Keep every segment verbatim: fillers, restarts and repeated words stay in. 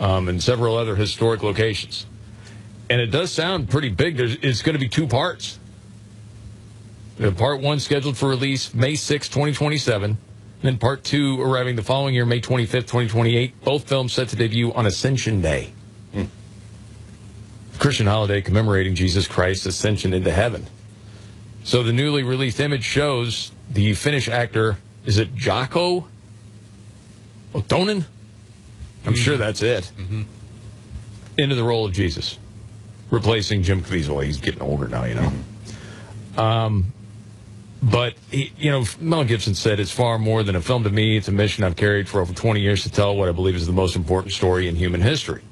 um, and several other historic locations. And it does sound pretty big. There's, it's going to be two parts. Uh, part one scheduled for release May sixth, twenty twenty-seven. Then part two arriving the following year, May twenty-fifth, twenty twenty-eight. Both films set to debut on Ascension Day. Hmm. Christian holiday commemorating Jesus Christ's ascension into heaven. So the newly released image shows the Finnish actor, is it Jaakko Ottonen? I'm mm-hmm. sure that's it. Mm-hmm. Into the role of Jesus, replacing Jim Caviezel. He's getting older now, you know. Mm-hmm. Um, but, he, you know, Mel Gibson said, it's far more than a film to me. It's a mission I've carried for over twenty years to tell what I believe is the most important story in human history.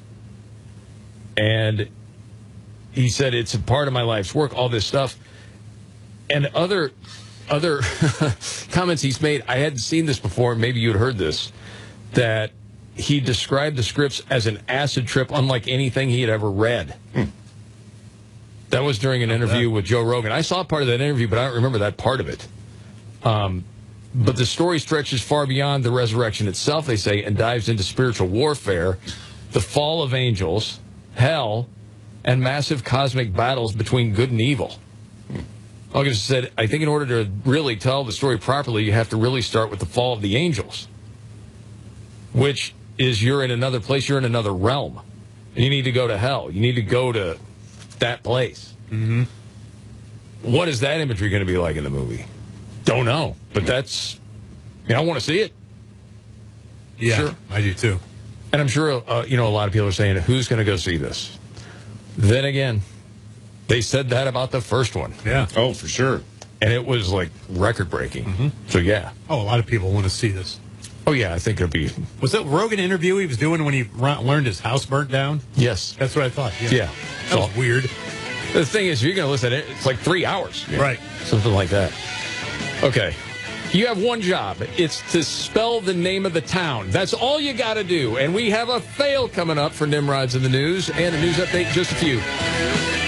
And he said, it's a part of my life's work, all this stuff. And other other comments he's made, I hadn't seen this before, maybe you'd heard this, that he described the scripts as an acid trip unlike anything he had ever read. Hmm. That was during an interview with Joe Rogan. I saw part of that interview, but I don't remember that part of it. Um, but the story stretches far beyond the resurrection itself, they say, and dives into spiritual warfare, the fall of angels, hell, and massive cosmic battles between good and evil. August said, I think in order to really tell the story properly, you have to really start with the fall of the angels, which is you're in another place, you're in another realm. And you need to go to hell. You need to go to that place. Mm-hmm. What is that imagery going to be like in the movie? Don't know. But that's, you know, I want to see it. Yeah, sure. I do too. And I'm sure, uh, you know, a lot of people are saying, who's going to go see this? Then again, they said that about the first one. Yeah. Oh, for sure. And it was, like, record-breaking. Mm-hmm. So, yeah. Oh, a lot of people want to see this. Oh, yeah, I think it'll be... Was that Rogan interview he was doing when he learned his house burnt down? Yes. That's what I thought. Yeah. yeah. That was so, weird. The thing is, if you're going to listen to it, it's like three hours. Yeah. Right. Something like that. Okay. You have one job. It's to spell the name of the town. That's all you got to do. And we have a fail coming up for Nimrods in the News and a news update in just a few.